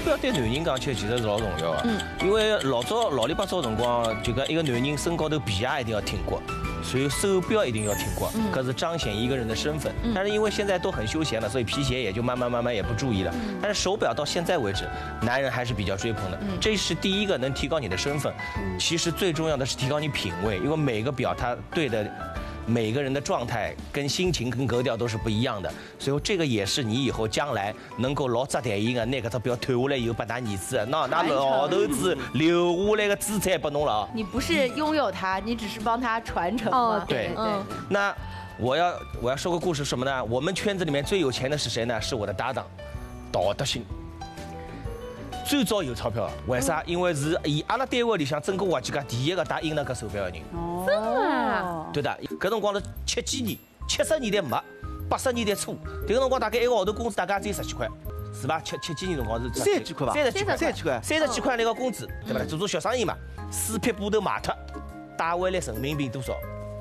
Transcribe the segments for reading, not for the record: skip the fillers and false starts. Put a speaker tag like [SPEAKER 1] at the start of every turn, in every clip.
[SPEAKER 1] 表对男人讲起其实是老重要的。因为老里八早辰光，就讲一个男人身高头皮鞋一定要挺过。所以手表一定要挺过，可是彰显一个人的身份。但是因为现在都很休闲了，所以皮鞋也就慢慢也不注意了。但是手表到现在为止，男人还是比较追捧的。这是第一个能提高你的身份。其实最重要的是提高你品味，因为每个表它对的。每个人的状态、跟心情、跟格调都是不一样的，所以这个也是你以后将来能够老扎台型的，拿搿只表脱下来以后把㑚儿子，那老头子留下来的资产拨侬了啊。
[SPEAKER 2] 你不是拥有它，你只是帮他传承嘛。
[SPEAKER 1] 对。那我要说个故事什么呢？我们圈子里面最有钱的是谁呢？是我的搭档，道德兴。最早有钞票，为啥？因为是以阿拉单位里向整个滑稽界第一个戴英纳格手表的人。
[SPEAKER 2] 真的？
[SPEAKER 1] 对的，搿辰光是70几年，70年代末，80年代初，迭个辰光大概一个号头工资大概只有10几块，是吧？70几年辰光是
[SPEAKER 3] 30几块吧
[SPEAKER 1] ，30几块那个工资，对吧？做小生意嘛，4匹布头卖脱，带回来人民币多少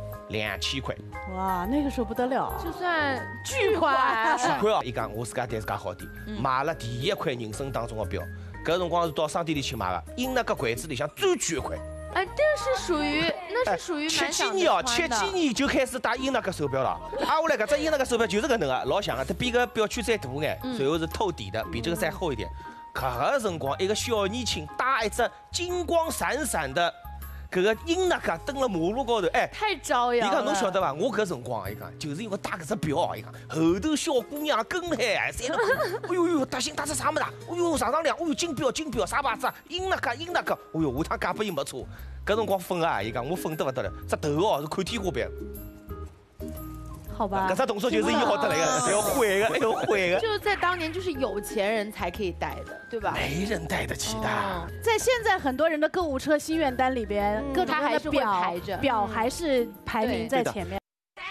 [SPEAKER 1] ？2000块。
[SPEAKER 4] 哇，那个时候不得了，
[SPEAKER 2] 就算巨款。
[SPEAKER 1] 巨款啊！伊讲我自家对自家好点，买了第一块人生当中的表。搿辰光是到商店里去买的，英纳格柜子里向最贵一块。
[SPEAKER 2] 哎，那是属于
[SPEAKER 1] 70几年哦，70几年就开始戴英纳格手表了。啊，我来搿只英纳格手表就是搿能个，老响个，它比搿表圈再大眼，随后是透底的，比这个再厚一点。搿个辰光一个小年轻戴一只金光闪闪的。搿个英纳格登了马路高头，哎，
[SPEAKER 2] 太招摇了。
[SPEAKER 1] 伊讲侬晓得伐？我搿辰光，伊讲就是因为戴搿只表，伊讲后头小姑娘跟海，侪辣看，哎呦，大新大只啥么子？哎呦，上亮，哎呦，金表啥牌子啊？英纳格，哎呦，下趟价拨伊没错。搿辰光分啊，伊讲我分得勿得了，只头哦是看天花板。
[SPEAKER 4] 好吧，
[SPEAKER 1] 搿只动作就是伊好得来个，还要挥个，还要挥个。
[SPEAKER 2] 就是在当年，就是有钱人才可以戴的，对吧？
[SPEAKER 1] 没人戴得起的。
[SPEAKER 4] 在现在很多人的购物车心愿单里边，各种的表还是排名在前面。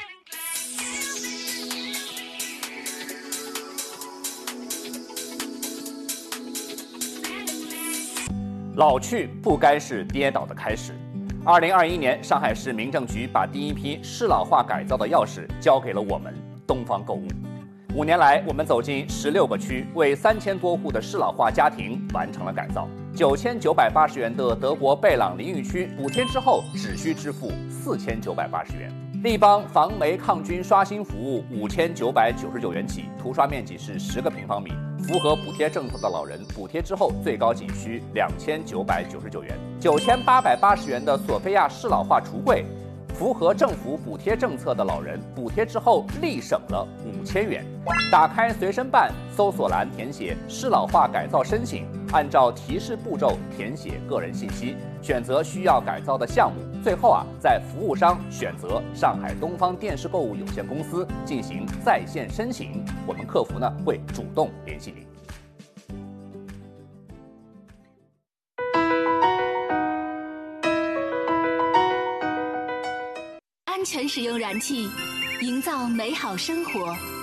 [SPEAKER 5] 老去不该是跌倒的开始。2021年，上海市民政局把第一批适老化改造的钥匙交给了我们东方购物。5年来，我们走进16个区，为3000多户的适老化家庭完成了改造。9980元的德国贝朗淋浴区补贴之后，只需支付4980元。立邦防霉抗菌刷新服务5999元起，涂刷面积是10个平方米。符合补贴政策的老人，补贴之后最高仅需2999元。9880元的索菲亚适老化橱柜，符合政府补贴政策的老人，补贴之后立省了5000元。打开随身办，搜索栏填写适老化改造申请，按照提示步骤填写个人信息，选择需要改造的项目。最后在服务商选择上海东方电视购物有限公司进行在线申请，我们客服会主动联系您。
[SPEAKER 6] 安全使用燃气，营造美好生活。